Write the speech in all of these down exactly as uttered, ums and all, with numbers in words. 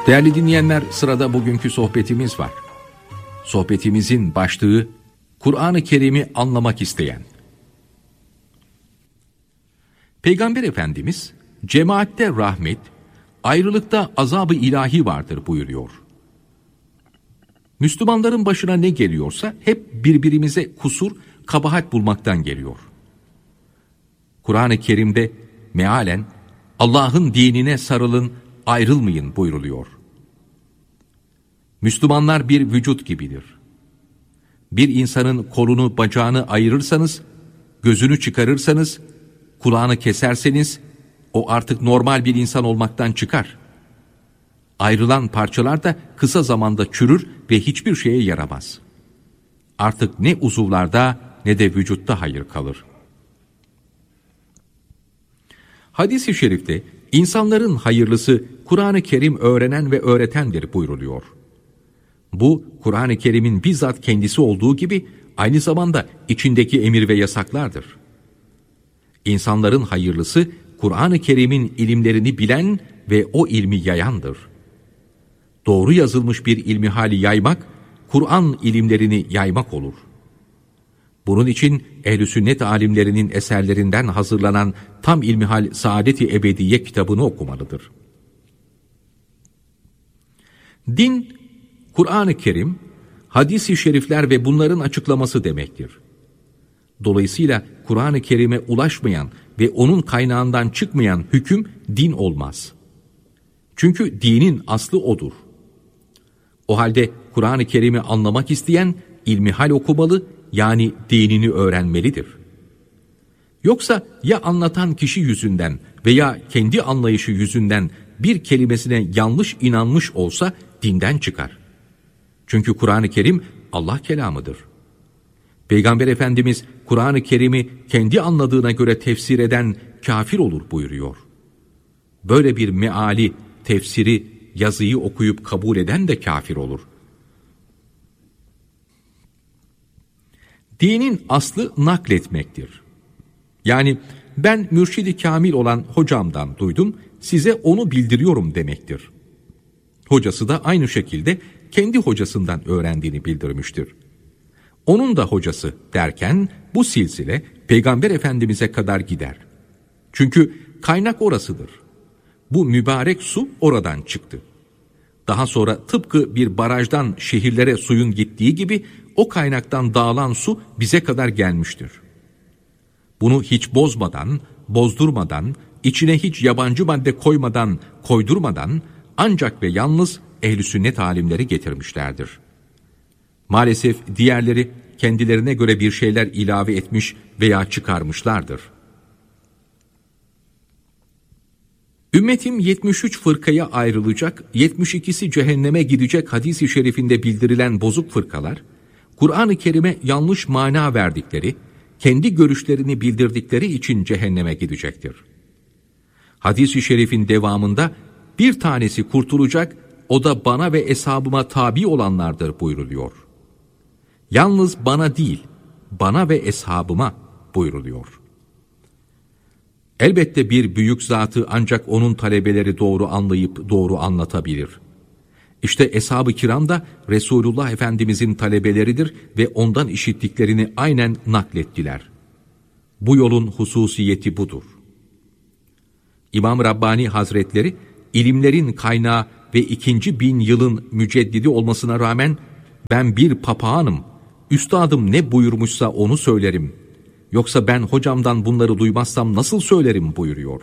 Değerli dinleyenler, sırada bugünkü sohbetimiz var. Sohbetimizin başlığı Kur'an-ı Kerim'i anlamak isteyen. Peygamber Efendimiz, cemaatte rahmet, ayrılıkta azab-ı ilahi vardır buyuruyor. Müslümanların başına ne geliyorsa hep birbirimize kusur, kabahat bulmaktan geliyor. Kur'an-ı Kerim'de mealen Allah'ın dinine sarılın, ayrılmayın buyruluyor. Müslümanlar bir vücut gibidir. Bir insanın kolunu, bacağını ayırırsanız, gözünü çıkarırsanız, kulağını keserseniz, o artık normal bir insan olmaktan çıkar. Ayrılan parçalar da kısa zamanda çürür ve hiçbir şeye yaramaz. Artık ne uzuvlarda ne de vücutta hayır kalır. Hadis-i şerifte insanların hayırlısı Kur'an-ı Kerim öğrenen ve öğretendir buyruluyor. Bu Kur'an-ı Kerim'in bizzat kendisi olduğu gibi aynı zamanda içindeki emir ve yasaklardır. İnsanların hayırlısı Kur'an-ı Kerim'in ilimlerini bilen ve o ilmi yayandır. Doğru yazılmış bir ilmihali yaymak, Kur'an ilimlerini yaymak olur. Bunun için ehl-i sünnet alimlerinin eserlerinden hazırlanan Tam İlmihal Saadet-i Ebediye kitabını okumalıdır. Din, Kur'an-ı Kerim, hadis-i şerifler ve bunların açıklaması demektir. Dolayısıyla Kur'an-ı Kerim'e ulaşmayan ve onun kaynağından çıkmayan hüküm din olmaz. Çünkü dinin aslı odur. O halde Kur'an-ı Kerim'i anlamak isteyen ilmihal okumalı, yani dinini öğrenmelidir. Yoksa ya anlatan kişi yüzünden veya kendi anlayışı yüzünden bir kelimesine yanlış inanmış olsa dinden çıkar. Çünkü Kur'an-ı Kerim Allah kelamıdır. Peygamber Efendimiz Kur'an-ı Kerim'i kendi anladığına göre tefsir eden kafir olur buyuruyor. Böyle bir meali, tefsiri, yazıyı okuyup kabul eden de kafir olur. Dinin aslı nakletmektir. Yani ben mürşidi kamil olan hocamdan duydum, size onu bildiriyorum demektir. Hocası da aynı şekilde kendi hocasından öğrendiğini bildirmiştir. Onun da hocası derken bu silsile Peygamber Efendimiz'e kadar gider. Çünkü kaynak orasıdır. Bu mübarek su oradan çıktı. Daha sonra tıpkı bir barajdan şehirlere suyun gittiği gibi o kaynaktan dağılan su bize kadar gelmiştir. Bunu hiç bozmadan, bozdurmadan, içine hiç yabancı madde koymadan, koydurmadan ancak ve yalnız ehl-i sünnet alimleri getirmişlerdir. Maalesef diğerleri kendilerine göre bir şeyler ilave etmiş veya çıkarmışlardır. Ümmetim yetmiş üç fırkaya ayrılacak, yetmiş ikisi cehenneme gidecek hadis-i şerifinde bildirilen bozuk fırkalar, Kur'an-ı Kerim'e yanlış mana verdikleri, kendi görüşlerini bildirdikleri için cehenneme gidecektir. Hadis-i şerifin devamında bir tanesi kurtulacak, o da bana ve eshabıma tabi olanlardır buyruluyor. Yalnız bana değil, bana ve eshabıma buyruluyor. Elbette bir büyük zatı ancak onun talebeleri doğru anlayıp doğru anlatabilir. İşte eshab-ı kiram da Resulullah Efendimizin talebeleridir ve ondan işittiklerini aynen naklettiler. Bu yolun hususiyeti budur. İmam Rabbani Hazretleri, ilimlerin kaynağı ve ikinci bin yılın müceddidi olmasına rağmen, ben bir papağanım, üstadım ne buyurmuşsa onu söylerim. Yoksa ben hocamdan bunları duymazsam nasıl söylerim buyuruyor.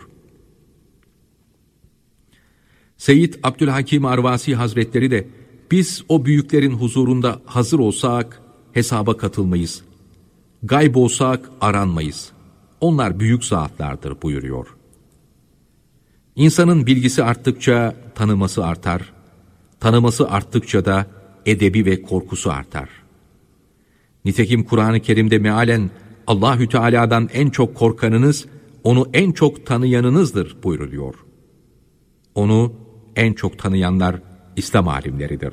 Seyyid Abdülhakim Arvasi Hazretleri de, biz o büyüklerin huzurunda hazır olsak hesaba katılmayız. Gayb olsak aranmayız. Onlar büyük zatlardır buyuruyor. İnsanın bilgisi arttıkça tanıması artar. Tanıması arttıkça da edebi ve korkusu artar. Nitekim Kur'an-ı Kerim'de mealen Allahü Teala'dan en çok korkanınız, onu en çok tanıyanınızdır buyruluyor. Onu en çok tanıyanlar İslam alimleridir.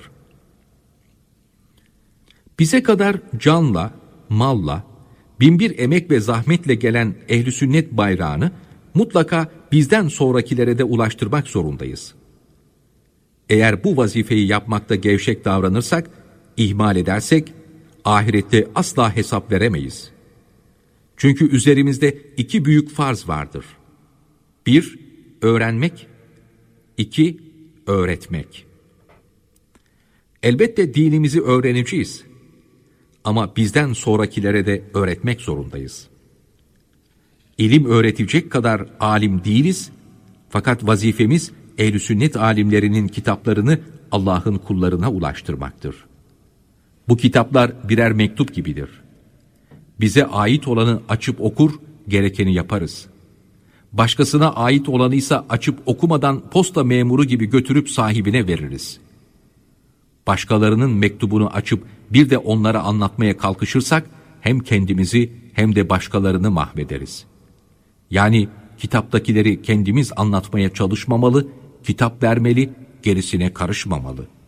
Bize kadar canla, malla, binbir emek ve zahmetle gelen ehl-i sünnet bayrağını mutlaka bizden sonrakilere de ulaştırmak zorundayız. Eğer bu vazifeyi yapmakta gevşek davranırsak, ihmal edersek, ahirette asla hesap veremeyiz. Çünkü üzerimizde iki büyük farz vardır. Bir, öğrenmek. İki, öğretmek. Elbette dinimizi öğreneceğiz. Ama bizden sonrakilere de öğretmek zorundayız. İlim öğretecek kadar alim değiliz. Fakat vazifemiz ehl-i sünnet alimlerinin kitaplarını Allah'ın kullarına ulaştırmaktır. Bu kitaplar birer mektup gibidir. Bize ait olanı açıp okur, gerekeni yaparız. Başkasına ait olanıysa açıp okumadan posta memuru gibi götürüp sahibine veririz. Başkalarının mektubunu açıp bir de onlara anlatmaya kalkışırsak hem kendimizi hem de başkalarını mahvederiz. Yani kitaptakileri kendimiz anlatmaya çalışmamalı, kitap vermeli, gerisine karışmamalı.